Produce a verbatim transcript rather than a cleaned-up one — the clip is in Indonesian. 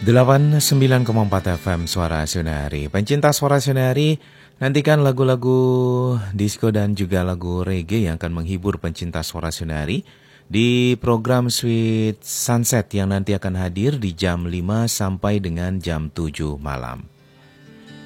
delapan puluh sembilan koma empat F M Suara Sunari. Pencinta Suara Sunari, nantikan lagu-lagu disco dan juga lagu reggae yang akan menghibur pencinta Suara Sunari di program Sweet Sunset yang nanti akan hadir di jam lima sampai dengan jam tujuh malam.